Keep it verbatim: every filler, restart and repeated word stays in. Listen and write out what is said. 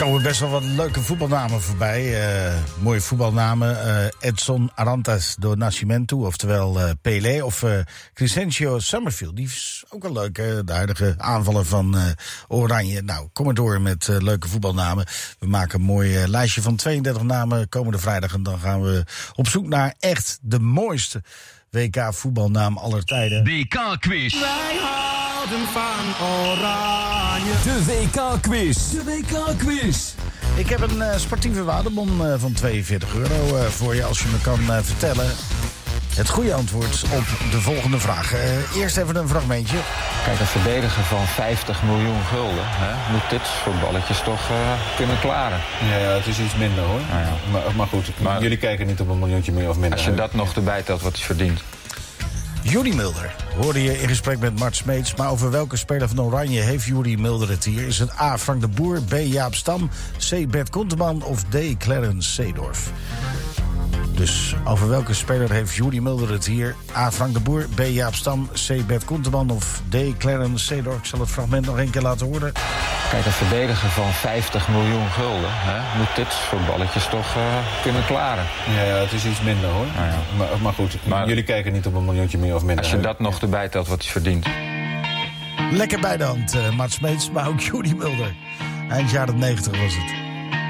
komen best wel wat leuke voetbalnamen voorbij. Uh, mooie voetbalnamen. Uh, Edson Arantes do Nascimento, oftewel uh, Pelé. Of uh, Crescencio Summerfield. Die is ook wel leuk, hè? De huidige aanvaller van uh, Oranje. Nou, kom maar door met uh, leuke voetbalnamen. We maken een mooi uh, lijstje van tweeëndertig namen komende vrijdag. En dan gaan we op zoek naar echt de mooiste W K-voetbalnaam aller tijden. W K-quiz. Wij houden van Oranje. De W K-quiz. De W K-quiz. Ik heb een uh, sportieve waardebon uh, van tweeënveertig euro uh, voor je als je me kan uh, vertellen het goede antwoord op de volgende vraag. Uh, eerst even een fragmentje. Kijk, een verdediger van vijftig miljoen gulden hè, moet dit soort balletjes toch uh, kunnen klaren. Ja, ja, het is iets minder hoor. Nou ja. maar, maar goed, maar jullie kijken niet op een miljoentje meer of minder. Als je dat nog erbij telt wat hij verdient. Juri Mulder hoorde je in gesprek met Mart Smeets. Maar over welke speler van Oranje heeft Juri Mulder het hier? Is het A. Frank de Boer, B. Jaap Stam, C. Bert Konteman of D. Clarence Seedorf? Dus over welke speler heeft Juri Mulder het hier? A. Frank de Boer, B. Jaap Stam, C. Bert Konteman of D. Clarence Seedorf? Ik zal het fragment nog een keer laten horen. Kijk, een verdediger van vijftig miljoen gulden hè, moet dit soort balletjes toch uh, kunnen klaren. Ja, ja, het is iets minder hoor. Nou ja. maar, maar goed, maar jullie kijken niet op een miljoentje meer of minder. Als je dat nog erbij telt wat hij verdient. Lekker bij de hand, uh, Mart Smeets, maar ook Juri Mulder. Eind jaren negentig was het.